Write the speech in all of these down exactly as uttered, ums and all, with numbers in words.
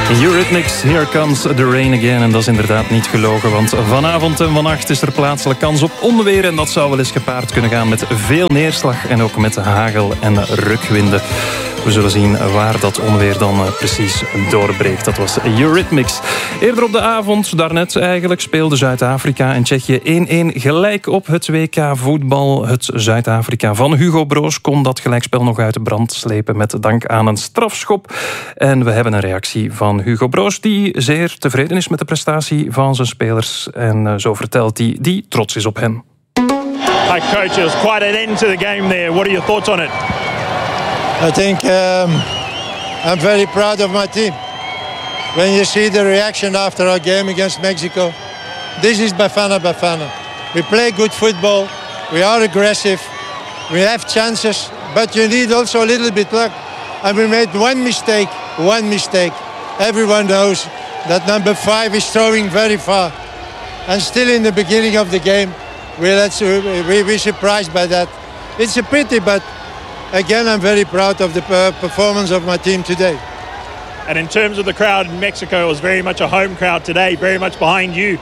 Eurythmics, Here Comes the Rain Again. En dat is inderdaad niet gelogen, want vanavond en vannacht is er plaatselijk kans op onweer. En dat zou wel eens gepaard kunnen gaan met veel neerslag en ook met hagel en rukwinden. We zullen zien waar dat onweer dan precies doorbreekt. Dat was Eurythmics. Eerder op de avond, daarnet eigenlijk, speelden Zuid-Afrika en Tsjechië één-één gelijk op het W K voetbal. Het Zuid-Afrika van Hugo Broos kon dat gelijkspel nog uit de brand slepen met dank aan een strafschop. En we hebben een reactie van Hugo Broos die zeer tevreden is met de prestatie van zijn spelers. En zo vertelt hij die trots is op hen. Hi coach, it was quite an end to the game there. What are your thoughts on it? I think um, I'm very proud of my team. When you see the reaction after our game against Mexico, this is Bafana Bafana. We play good football, we are aggressive, we have chances, but you need also a little bit luck. And we made one mistake, one mistake. Everyone knows that number five is throwing very far. And still in the beginning of the game, we're, we, we're surprised by that. It's a pity, but again, I'm very proud of the performance of my team today. And in terms of the crowd in Mexico, it was very much a home crowd today, very much behind you.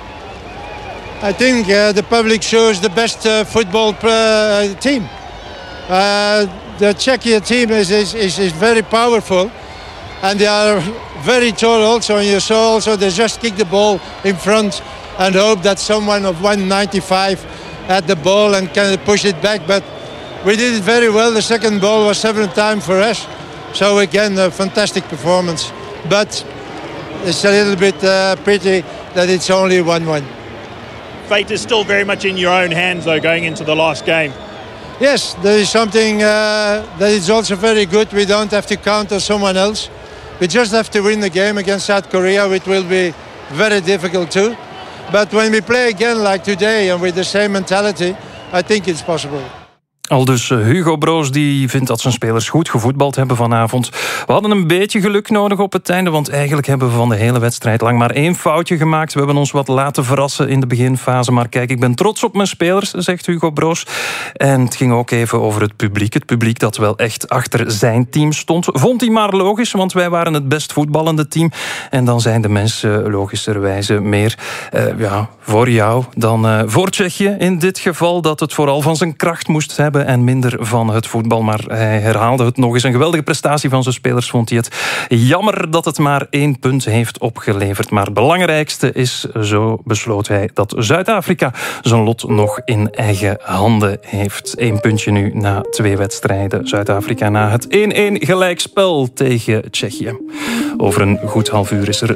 I think uh, the public shows the best uh, football uh, team. Uh, the Czechia team is, is, is, is very powerful and they are very tall also. And you saw also they just kick the ball in front and hope that someone of one ninety-five had the ball and can push it back. But we did it very well. The second ball was seven times for us. So again, a fantastic performance. But it's a little bit uh, pity that it's only one one. Fate is still very much in your own hands, though, going into the last game. Yes, there is something uh, that is also very good. We don't have to count on someone else. We just have to win the game against South Korea, which will be very difficult too. But when we play again like today and with the same mentality, I think it's possible. Al dus Hugo Broos die vindt dat zijn spelers goed gevoetbald hebben vanavond. We hadden een beetje geluk nodig op het einde, want eigenlijk hebben we van de hele wedstrijd lang maar één foutje gemaakt. We hebben ons wat laten verrassen in de beginfase. Maar kijk, ik ben trots op mijn spelers, zegt Hugo Broos. En het ging ook even over het publiek. Het publiek dat wel echt achter zijn team stond. Vond hij maar logisch, want wij waren het best voetballende team. En dan zijn de mensen logischerwijze meer uh, ja, voor jou dan uh, voor Tsjechië. In dit geval dat het vooral van zijn kracht moest hebben en minder van het voetbal. Maar hij herhaalde het nog eens. Een geweldige prestatie van zijn spelers vond hij het. Jammer dat het maar één punt heeft opgeleverd. Maar het belangrijkste is, zo besloot hij, dat Zuid-Afrika zijn lot nog in eigen handen heeft. Eén puntje nu na twee wedstrijden. Zuid-Afrika na het één-één gelijkspel tegen Tsjechië. Over een goed half uur is er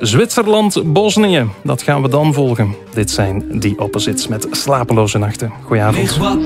Zwitserland-Bosnië. Dat gaan we dan volgen. Dit zijn The Opposites met slapeloze nachten. Goedenavond.